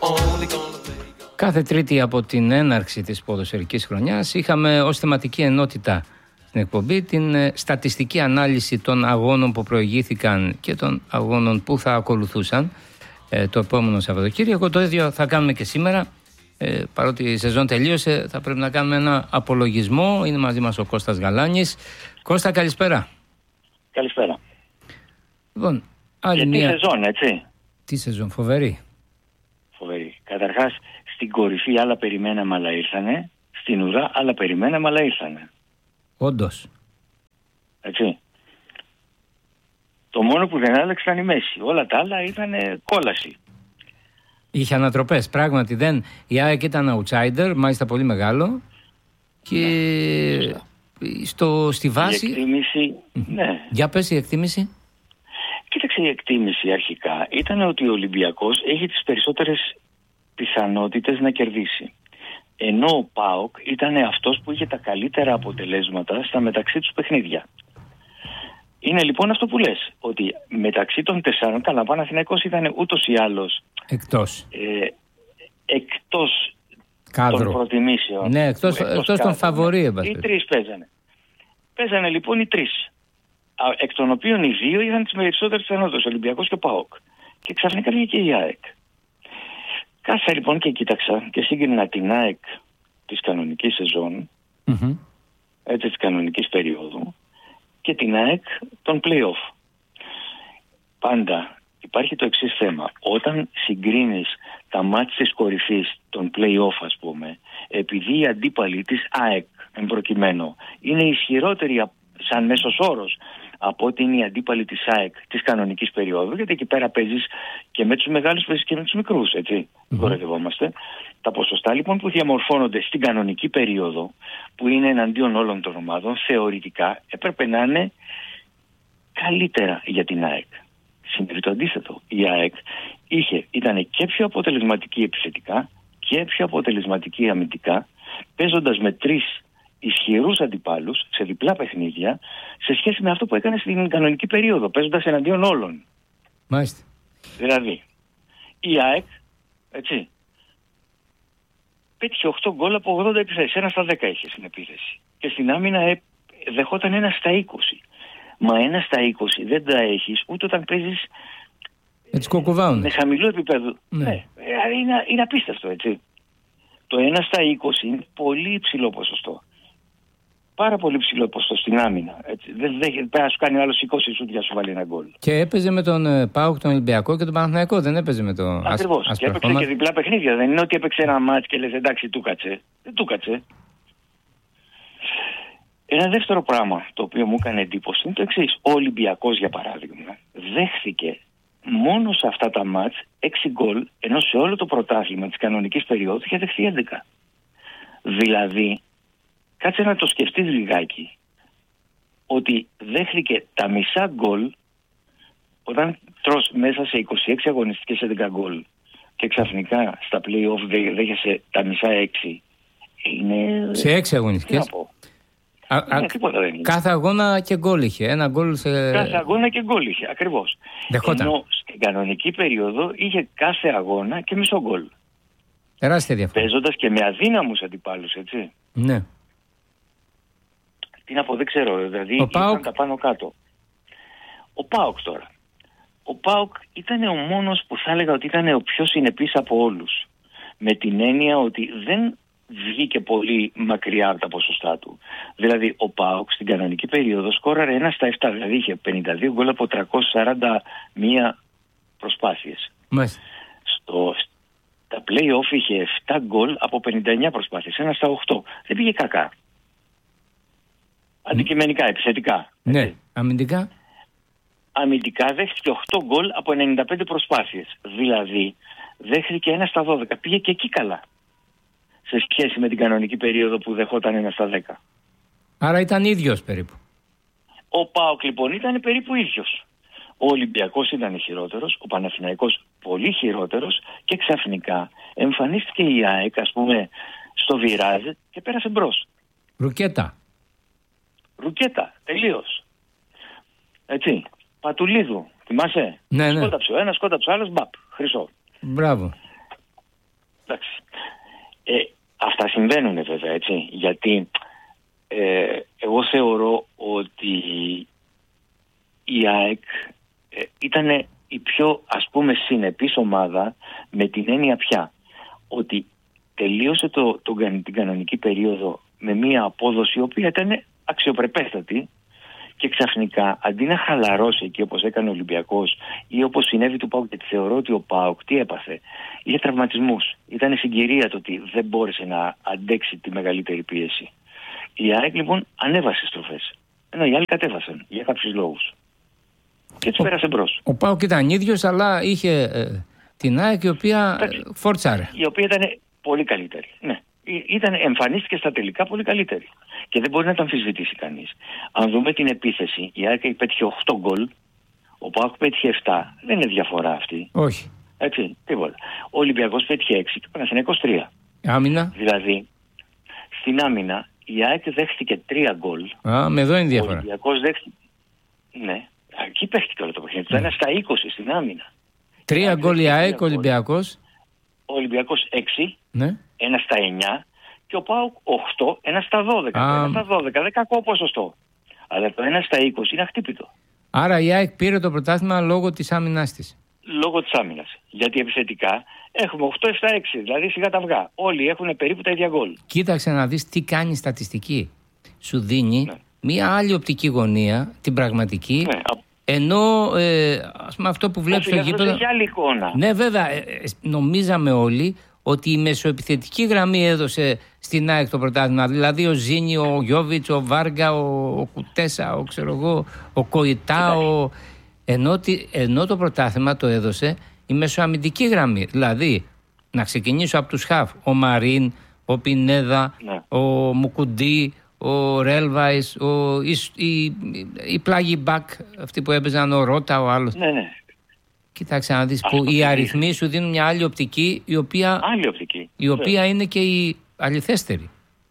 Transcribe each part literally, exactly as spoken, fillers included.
Κάθε Τρίτη από την έναρξη της ποδοσφαιρικής χρονιάς είχαμε ως θεματική ενότητα στην εκπομπή την στατιστική ανάλυση των αγώνων που προηγήθηκαν και των αγώνων που θα ακολουθούσαν ε, το επόμενο Σαββατοκύριακο. Το ίδιο θα κάνουμε και σήμερα. Ε, παρότι η σεζόν τελείωσε, θα πρέπει να κάνουμε ένα απολογισμό. Είναι μαζί μας ο Κώστας Γαλάνης. Κώστα, καλησπέρα. Καλησπέρα. Λοιπόν, άλλη και μία... τι σεζόν, έτσι. Τι σεζόν, φοβερή. Φοβερή. Καταρχάς, στην κορυφή άλλα περιμέναμε αλλά ήρθανε. Στην ουρά άλλα περιμέναμε αλλά ήρθανε. Όντως. Έτσι. Το μόνο που δεν άλλαξε ήταν η μέση. Όλα τα άλλα ήταν κόλαση. Είχε ανατροπές, πράγματι δεν. Η ΑΕΚ ήταν outsider, μάλιστα πολύ μεγάλο. Και ναι, στο, στη βάση... Η εκτίμηση... ναι. Για πες η εκτίμηση. Κοίταξε, η εκτίμηση αρχικά ήταν ότι ο Ολυμπιακός έχει τις περισσότερες πιθανότητες να κερδίσει. Ενώ ο ΠΑΟΚ ήταν αυτός που είχε τα καλύτερα αποτελέσματα στα μεταξύ τους παιχνίδια. Είναι λοιπόν αυτό που λες, ότι μεταξύ των τεσσάρων, καλά, ο Παναθηναϊκός ήταν ούτως ή άλλως εκτός, ε, εκτός κάδρο των προτιμήσεων. Ναι, εκτός, εκτός, εκτός των φαβορί. Ναι. Οι τρεις παίζανε. Παίζανε λοιπόν οι τρεις, εκ των οποίων οι δύο είχαν τις περισσότερες πιθανότητες, ο Ολυμπιακός και ο ΠΑΟΚ. Και ξαφνικά βγήκε και η ΑΕΚ. Κάθισα λοιπόν και κοίταξα και σύγκρινα την ΑΕΚ της κανονικής σεζόν, mm-hmm. έτσι, της κανονικής περίοδου, και την ΑΕΚ των play-off. Πάντα υπάρχει το εξής θέμα. Όταν συγκρίνεις τα μάτς της κορυφής των play-off, ας πούμε, επειδή οι αντίπαλοι της ΑΕΚ, εν προκειμένου, είναι ισχυρότεροι σαν μέσος όρος από ότι είναι οι αντίπαλοι της ΑΕΚ της κανονικής περίοδου, γιατί εκεί πέρα παίζεις και με τους μεγάλους, παίζεις και με τους μικρούς, έτσι, mm-hmm. κοροϊδευόμαστε. Τα ποσοστά λοιπόν που διαμορφώνονται στην κανονική περίοδο, που είναι εναντίον όλων των ομάδων, θεωρητικά έπρεπε να είναι καλύτερα για την ΑΕΚ. Συνέβη το αντίθετο. Η ΑΕΚ είχε, ήταν και πιο αποτελεσματική επιθετικά και πιο αποτελεσματική αμυντικά, παίζοντας με τρεις ισχυρούς αντιπάλους σε διπλά παιχνίδια σε σχέση με αυτό που έκανε στην κανονική περίοδο, παίζοντας εναντίον όλων. Μάλιστα. Δηλαδή, η ΑΕΚ, έτσι, πέτυχε οκτώ γκολ από ογδόντα επιθέσεις. Ένα στα δέκα είχε στην επίθεση. Και στην άμυνα ε, δεχόταν ένα στα είκοσι. Μα ένα στα είκοσι δεν τα έχεις ούτε όταν παίζεις με χαμηλό επίπεδο. Ναι. ναι είναι, είναι απίστευτο, έτσι. Το ένα στα είκοσι είναι πολύ υψηλό ποσοστό. Πάρα πολύ ψηλό ποσοστό στην άμυνα. Έτσι. Δεν πρέπει να σου κάνει άλλο είκοσι σουτ για να σου βάλει ένα γκολ. Και έπαιζε με τον ε, ΠΑΟΚ, τον Ολυμπιακό και τον Παναθηναϊκό. Δεν έπαιζε με τον Ακριβώς. Και έπαιξε και διπλά παιχνίδια. Δεν είναι ότι έπαιξε ένα μάτς και λες εντάξει, του κάτσε. Δεν του κάτσε. Ένα δεύτερο πράγμα το οποίο μου έκανε εντύπωση είναι το εξής. Ο Ολυμπιακός, για παράδειγμα, δέχθηκε μόνο σε αυτά τα μάτς έξι γκολ, ενώ σε όλο το πρωτάθλημα της κανονικής περίοδου είχε δεχθεί έντεκα. Δηλαδή, κάτσε να το σκεφτείς λιγάκι, ότι δέχθηκε τα μισά γκολ όταν τρως μέσα σε είκοσι έξι αγωνιστικές έντεκα γκολ και ξαφνικά στα play-off δέχεσαι τα μισά έξι. Είναι... Σε έξι αγωνιστικές. Α, α, ναι, κάθε αγώνα και γκολ είχε. Ένα γκολ σε... Κάθε αγώνα και γκολ είχε, ακριβώς. Δεχόταν. Ενώ στην κανονική περίοδο είχε κάθε αγώνα και μισό γκολ. Τεράστια διαφορά. Παίζοντας και με αδύναμους αντιπάλους, έτσι. Ναι. Τι να πω, δεν ξέρω. Δηλαδή ο ΠΑΟΚ... ήταν τα πάνω κάτω. Ο ΠΑΟΚ τώρα. Ο ΠΑΟΚ ήταν ο μόνος που θα έλεγα ότι ήταν ο πιο συνεπής από όλους. Με την έννοια ότι δεν βγήκε πολύ μακριά από τα ποσοστά του. Δηλαδή ο ΠΑΟΚ στην κανονική περίοδο σκόραρε ένα στα επτά, δηλαδή είχε πενήντα δύο γκολ από τριακόσιες σαράντα μία προσπάθειες. Μάλιστα. Στο, στα play-off είχε επτά γκολ από πενήντα εννιά προσπάθειες, ένα στα οκτώ. Δεν πήγε κακά. Αντικειμενικά, επιθετικά. Ναι, έτσι. αμυντικά. Αμυντικά δέχτηκε οκτώ γκολ από ενενήντα πέντε προσπάθειες. Δηλαδή δέχτηκε ένα στα δώδεκα. Πήγε και εκεί καλά. Σε σχέση με την κανονική περίοδο που δεχόταν ένα στα δέκα. Άρα ήταν ίδιος περίπου. Ο ΠΑΟΚ λοιπόν ήταν περίπου ίδιος. Ο Ολυμπιακός ήταν χειρότερος, ο Παναθηναϊκός πολύ χειρότερος και ξαφνικά εμφανίστηκε η ΑΕΚ, ας πούμε, στο βιράζ και πέρασε μπρος. Ρουκέτα. Ρουκέτα, τελείως. Έτσι. Πατουλίδου, θυμάσαι. Ναι, ναι. Σκόταψε ο ένας, σκόταψε ο άλλος, μπαπ, χρυσό. Μπράβο. Ε, αυτά συμβαίνουν βέβαια, έτσι, γιατί ε, εγώ θεωρώ ότι η ΑΕΚ ε, ήταν η πιο, ας πούμε, συνεπής ομάδα, με την έννοια πια ότι τελείωσε το, το, την κανονική περίοδο με μια απόδοση η οποία ήταν αξιοπρεπέστατη και ξαφνικά αντί να χαλαρώσει εκεί όπως έκανε ο Ολυμπιακός ή όπως συνέβη του ΠΑΟΚ, γιατί θεωρώ ότι ο ΠΑΟΚ τι έπαθε, είχε τραυματισμούς, ήταν συγκυρία το ότι δεν μπόρεσε να αντέξει τη μεγαλύτερη πίεση. Η ΑΕΚ λοιπόν ανέβασε στροφές, ενώ οι άλλοι κατέβασαν για κάποιους λόγους και τους πέρασε μπρος. Ο ΠΑΟΚ ήταν ίδιος, αλλά είχε ε, την ΑΕΚ η οποία ε, φόρτσαρε. Η οποία ήταν πολύ καλύτερη, ναι. Ήταν, εμφανίστηκε στα τελικά πολύ καλύτερη. Και δεν μπορεί να το αμφισβητήσει κανείς. Αν δούμε την επίθεση, η ΑΕΚ πέτυχε οκτώ γκολ, ο ΠΑΟΚ πέτυχε επτά. Δεν είναι διαφορά αυτή. Όχι. Έτσι, τίποτα. Ο Ολυμπιακός πέτυχε έξι και ο Παναθηναϊκός τρία. Άμυνα. Δηλαδή, στην άμυνα η ΑΕΚ δέχτηκε τρία γκολ. Α, με εδώ είναι διαφορά. Ο Ολυμπιακός δέχτηκε. Ναι, εκεί παίχτηκε όλο το παιχνίδι. Ήταν ένα στα είκοσι στην άμυνα. Τρία γκολ η ΑΕΚ, ο Ολυμπιακός. Ο Ολυμπιακός έξι. Ναι. Ένα στα εννιά και ο ΠΑΟΚ οκτώ, ένα στα δώδεκα. Α, ένα στα δώδεκα, δεν κακό ποσοστό. Αλλά το ένα στα είκοσι είναι αχτύπητο. Άρα η ΑΕΚ πήρε το πρωτάθλημα λόγω της άμυνας της. Λόγω της άμυνας. Γιατί επιθετικά έχουμε οκτώ επτά έξι, δηλαδή σιγά τα αυγά. Όλοι έχουν περίπου τα ίδια γκολ. Κοίταξε να δεις τι κάνει η στατιστική. Σου δίνει ναι. μία άλλη οπτική γωνία, την πραγματική. Ναι. Ενώ ε, ας πούμε αυτό που βλέπεις στο γήπεδο. Έχει άλλη εικόνα. Ναι, βέβαια, ε, ε, νομίζαμε όλοι ότι η μεσοεπιθετική γραμμή έδωσε στην ΑΕΚ το πρωτάθλημα. Δηλαδή ο Ζήνη, ο Γιώβιτς, ο Βάργα, ο, ο Κουτέσα, ο, ξέρω εγώ, ο Κοϊτά. Ο... Ενώ, ενώ το πρωτάθλημα το έδωσε η μεσοαμυντική γραμμή. Δηλαδή, να ξεκινήσω από τους χαφ. Ο Μαρίν, ο Πινέδα, ναι. ο Μουκουντή, ο Ρέλβαϊς, ο, η, η, η πλάγι μπακ, αυτοί που έπαιζαν, ο Ρότα, ο άλλος. Ναι, ναι. Κοίταξε να δεις που οι αριθμοί σου δίνουν μια άλλη οπτική, η οποία, άλλη οπτική, η οποία είναι και η αληθέστερη.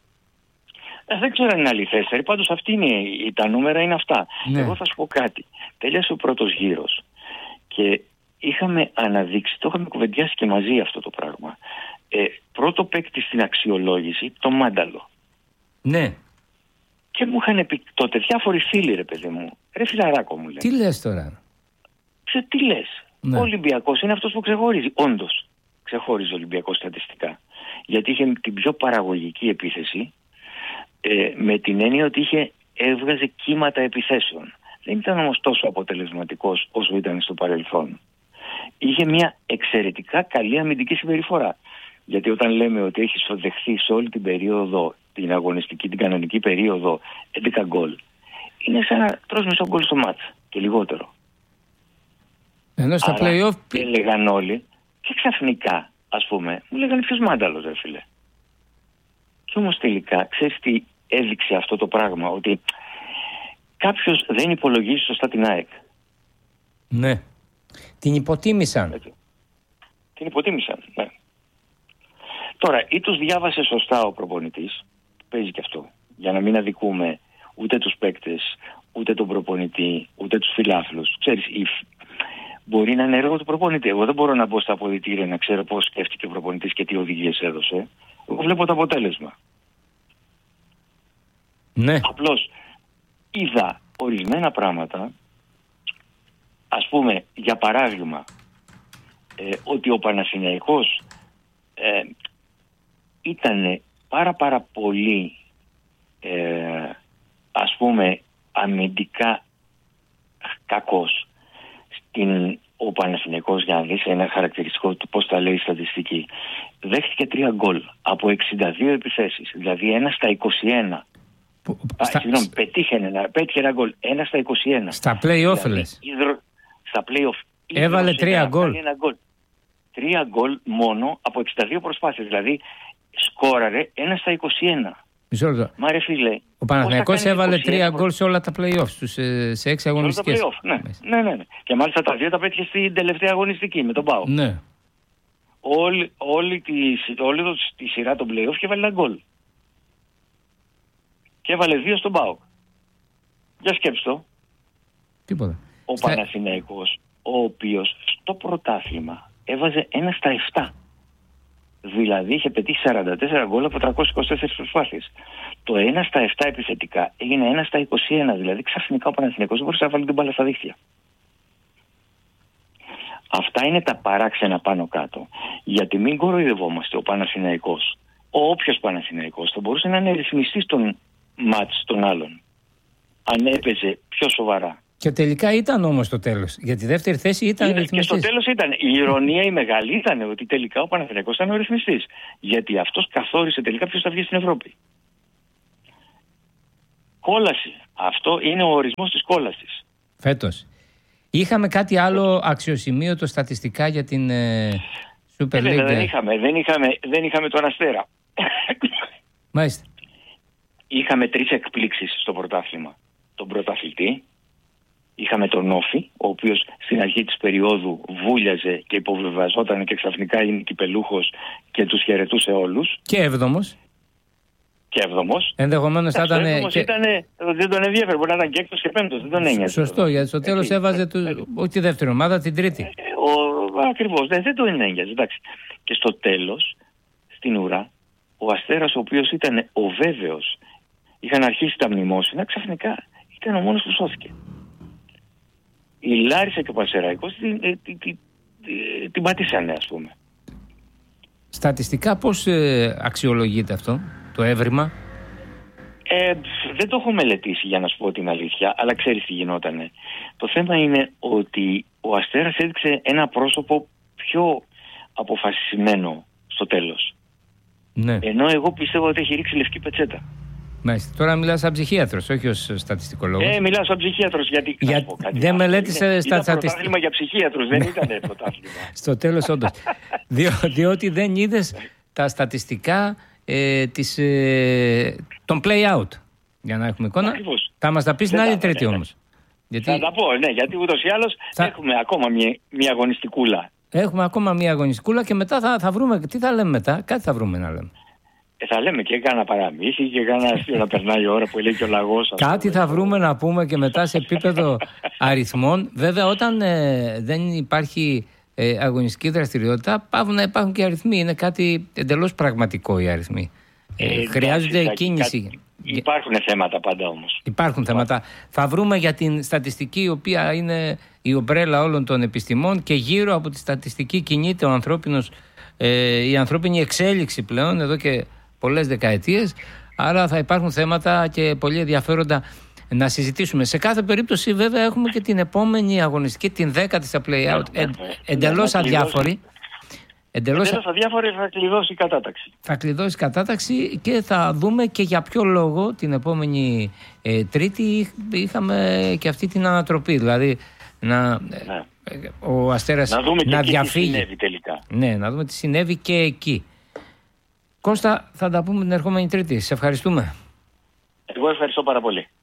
Ε, δεν ξέρω αν είναι αληθέστερη, πάντως αυτή είναι, τα νούμερα είναι αυτά. Ναι. Εγώ θα σου πω κάτι. Τέλειωσε ο πρώτος γύρος και είχαμε αναδείξει, το είχαμε κουβεντιάσει και μαζί αυτό το πράγμα. Ε, πρώτο παίκτη στην αξιολόγηση, το Μάνταλο. Ναι. Και μου είχαν πει τότε διάφοροι φίλοι, ρε παιδί μου, ρε φιλαράκο μου λένε. Τι λες τώρα? Σε τι λες? Ναι. Ο Ολυμπιακός είναι αυτός που ξεχωρίζει. Όντως, ξεχώριζε ο Ολυμπιακός στατιστικά. Γιατί είχε την πιο παραγωγική επίθεση, ε, με την έννοια ότι είχε, έβγαζε κύματα επιθέσεων. Δεν ήταν όμως τόσο αποτελεσματικός όσο ήταν στο παρελθόν. Είχε μια εξαιρετικά καλή αμυντική συμπεριφορά. Γιατί όταν λέμε ότι έχει δεχθεί σε όλη την περίοδο, την αγωνιστική, την κανονική περίοδο, έντεκα γκολ, είναι σαν να τρως μισό γκολ στο μάτς και λιγότερο. Ενώ στα play-off έλεγαν όλοι και ξαφνικά, ας πούμε, μου λέγανε ποιος Μάνταλος, ρε φίλε. Και όμως τελικά, ξέρεις τι έδειξε αυτό το πράγμα? Ότι κάποιος δεν υπολογίζει σωστά την ΑΕΚ. Ναι. Την υποτίμησαν. Έτσι. Την υποτίμησαν, ναι. Τώρα, ή τους διάβασε σωστά ο προπονητής, παίζει και αυτό, για να μην αδικούμε ούτε τους παίκτες, ούτε τον προπονητή, ούτε τους φιλάθλους. Ξέρεις, η... μπορεί να είναι έργο του προπονητή. Εγώ δεν μπορώ να μπω στα αποδυτήρια να ξέρω πώς σκέφτηκε ο προπονητής και τι οδηγίες έδωσε. Εγώ βλέπω το αποτέλεσμα. Ναι. Απλώς είδα ορισμένα πράγματα, ας πούμε, για παράδειγμα, ε, ότι ο Παναθηναϊκός ε, ήταν πάρα πάρα πολύ ε, ας πούμε αμυντικά κακός. Στην, ο Παναθηναϊκός, για να δεις ένα χαρακτηριστικό του πώς τα λέει η στατιστική, δέχτηκε τρία γκολ από εξήντα δύο επιθέσεις, δηλαδή ένα στα είκοσι ένα. Που, Α, στα... Συγγνώμη, πέτυχε ένα, πέτυχε ένα γκολ, ένα στα είκοσι ένα. Στα play-off λες. Δηλαδή, στα play-off. Έβαλε τρία γκολ. Τρία γκολ μόνο από εξήντα δύο προσπάθειες, δηλαδή σκόραρε ένα στα είκοσι ένα. Μισό λεπτό. Μα ρε φίλε, ο Παναθηναϊκός έβαλε τρία γκολ σε όλα τα play-off, στους, σε έξι αγωνιστικές. Ναι. Ναι, ναι, ναι. Και μάλιστα τα δύο τα πέτυχε στην τελευταία αγωνιστική με τον ΠΑΟΚ. Ναι. Όλη, όλη, τη, όλη τη σειρά των play-off και έβαλε ένα γκολ. Και έβαλε δύο στον ΠΑΟΚ. Για σκέψτε το. Τίποτα. Ο Στα... Παναθηναϊκός, ο οποίος στο πρωτάθλημα έβαζε ένα στα επτά. Δηλαδή είχε πετύχει σαράντα τέσσερα γκολ από τριακόσιες είκοσι τέσσερις προσπάθειες. Το ένα στα επτά επιθετικά έγινε ένα στα είκοσι ένα. Δηλαδή ξαφνικά ο Παναθηναϊκός δεν μπορούσε να βάλει την μπάλα στα δίχτυα. Αυτά είναι τα παράξενα πάνω κάτω. Γιατί μην κοροϊδευόμαστε, ο Παναθηναϊκός, ο όποιος Παναθηναϊκός, θα μπορούσε να είναι ρυθμιστής των μάτς των άλλων, αν έπαιζε πιο σοβαρά. Και τελικά ήταν όμως το τέλος. Για τη δεύτερη θέση ήταν ρυθμιστής. Και στο τέλος ήταν. Η ηρωνία η μεγάλη ήταν ότι τελικά ο Παναθηναϊκός ήταν ο ρυθμιστής. Γιατί αυτός καθόρισε τελικά ποιος θα βγει στην Ευρώπη. Κόλαση. Αυτό είναι ο ορισμός της κόλασης. Φέτος. Είχαμε κάτι άλλο αξιοσημείωτο στατιστικά για την ε, Super League? Δεν, δεν, είχαμε, δεν, είχαμε, δεν είχαμε τον Αστέρα. Μάλιστα. Είχαμε τρεις εκπλήξεις στο πρωτάθλημα. Τον πρωταθλητή, είχαμε τον Όφη, ο οποίος στην αρχή της περίοδου βούλιαζε και υποβιβαζόταν και ξαφνικά είναι κυπελούχος και τους χαιρετούσε όλους. Και έβδομος. Και έβδομος. Ενδεχομένως θα ήταν. Έβδομος και... ήταν, δεν τον ενδιαφέρει. Μπορεί να ήταν και έκτος και πέμπτος. Δεν τον ένοιαζε. Σωστό, γιατί στο τέλος έβαζε του... όχι τη δεύτερη ομάδα, την τρίτη. Ε, Ακριβώς. Δεν, δεν τον ένοιαζε. Εντάξει. Και στο τέλος, στην ουρά, ο Αστέρας, ο οποίος ήταν ο βέβαιος, είχαν αρχίσει τα μνημόσυνα, ξαφνικά ήταν ο μόνος που σώθηκε. Η Λάρισα και ο Πανσεραϊκός την, την, την, την, την πατήσανε, ας πούμε. Στατιστικά πώς ε, αξιολογείται αυτό το έβριμα? Ε, δεν το έχω μελετήσει, για να σου πω την αλήθεια, αλλά ξέρεις τι γινότανε. Το θέμα είναι ότι ο Αστέρας έδειξε ένα πρόσωπο πιο αποφασισμένο στο τέλος. Ναι. Ενώ εγώ πιστεύω ότι έχει ρίξει λευκή πετσέτα. Μάλιστα. Τώρα μιλάς σαν ψυχίατρος, όχι ως στατιστικολόγος. Ε, μιλάω σαν ψυχίατρος, γιατί για... να πω κάτι. Δεν μελέτησε στα στατιστικά. Ήταν πρωτάθλημα για ψυχίατρους, δεν ήταν πρωτάθλημα. Στο τέλος όντως. Διο, διότι δεν είδες τα στατιστικά ε, της, ε, των play-out. Για να έχουμε εικόνα. Ακριβώς. Θα μας τα πεις την άλλη Τρίτη ναι, όμως. Γιατί... Θα τα πω, ναι, γιατί ούτως ή άλλως θα... έχουμε ακόμα μια, μια αγωνιστικούλα. Έχουμε ακόμα μια αγωνιστικούλα και μετά θα, θα βρούμε. Τι θα λέμε μετά, κάτι θα βρούμε να λέμε. Ε, θα λέμε και κάνα παραμύθι και κάνα αστείο να περνάει η ώρα που λέει και ο λαγός. Κάτι πούμε. Θα βρούμε να πούμε και μετά σε επίπεδο αριθμών. Βέβαια, όταν ε, δεν υπάρχει ε, αγωνιστική δραστηριότητα, πάβουν να υπάρχουν και αριθμοί. Είναι κάτι εντελώς πραγματικό οι αριθμοί. Ε, ε, χρειάζονται εντάξει, κίνηση. Κάτι... Υπάρχουν θέματα πάντα όμως. Υπάρχουν θέματα. Θα βρούμε για την στατιστική, η οποία είναι η ομπρέλα όλων των επιστημών, και γύρω από τη στατιστική κινείται ο ανθρώπινος, ε, η ανθρώπινη εξέλιξη πλέον εδώ και πολλές δεκαετίες. Άρα θα υπάρχουν θέματα και πολύ ενδιαφέροντα να συζητήσουμε. Σε κάθε περίπτωση, βέβαια, έχουμε και την επόμενη αγωνιστική, την δέκατη στα play-out, ε, εντελώς αδιάφορη. Εντελώς αδιάφορη, θα κλειδώσει η κατάταξη. Θα κλειδώσει η κατάταξη και θα δούμε και για ποιο λόγο την επόμενη ε, Τρίτη είχαμε και αυτή την ανατροπή. Δηλαδή να, ναι. ο Αστέρας να, δούμε να και διαφύγει. Τι συνέβη τελικά. Ναι, να δούμε τι συνέβη και εκεί. Κώστα, θα τα πούμε την ερχόμενη Τρίτη. Σε ευχαριστούμε. Εγώ ευχαριστώ πάρα πολύ.